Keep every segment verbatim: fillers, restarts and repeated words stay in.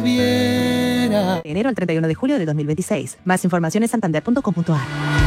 De enero al treinta y uno de julio de dos mil veintiséis. Más información en santander punto com punto a r.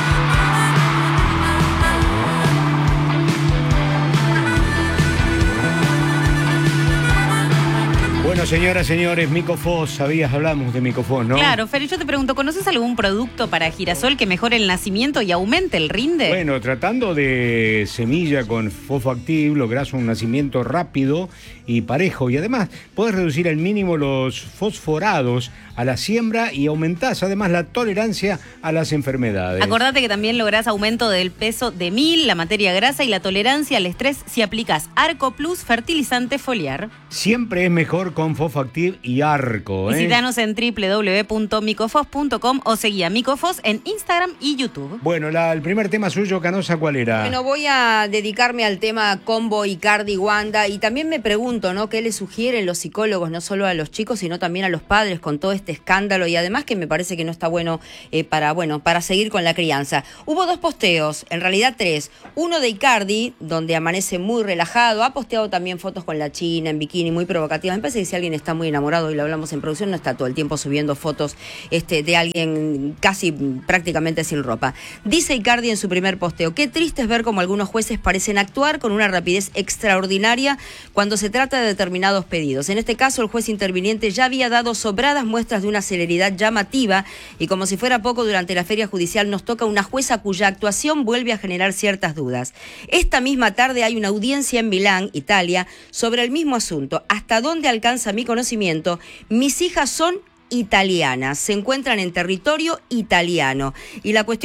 Bueno, señoras, señores, Micofos, sabías, hablamos de Micofos, ¿no? Claro, Fer, yo te pregunto, ¿conoces algún producto para girasol que mejore el nacimiento y aumente el rinde? Bueno, tratando de semilla con fosfoactiv, lográs un nacimiento rápido y parejo. Y además, podés reducir al mínimo los fosforados a la siembra y aumentás además la tolerancia a las enfermedades. Acordate que también lográs aumento del peso de mil, la materia grasa y la tolerancia al estrés si aplicás Arco Plus fertilizante foliar. Siempre es mejor con fosfoactiv y Arco, ¿eh? Visítanos en doble u doble u doble u punto micofos punto com o seguí a Micofos en Instagram y YouTube. Bueno, la, el primer tema suyo, Canosa, ¿cuál era? Bueno, voy a dedicarme al tema combo Icardi Wanda y también me pregunto, ¿no? ¿Qué le sugieren los psicólogos, no solo a los chicos, sino también a los padres con todo este escándalo? Y además que me parece que no está bueno eh, para, bueno, para seguir con la crianza. Hubo dos posteos, en realidad tres. Uno de Icardi, donde amanece muy relajado, ha posteado también fotos con la china en bikini, muy provocativas. Me parece que si alguien está muy enamorado, y lo hablamos en producción, no está todo el tiempo subiendo fotos este, de alguien casi prácticamente sin ropa. Dice Icardi en su primer posteo: qué triste es ver cómo algunos jueces parecen actuar con una rapidez extraordinaria cuando se trata de determinados pedidos. En este caso, el juez interviniente ya había dado sobradas muestras de una celeridad llamativa y, como si fuera poco, durante la feria judicial nos toca una jueza cuya actuación vuelve a generar ciertas dudas. Esta misma tarde hay una audiencia en Milán, Italia, sobre el mismo asunto. ¿Hasta dónde alcanza mi conocimiento? Mis hijas son italianas, se encuentran en territorio italiano y la cuestión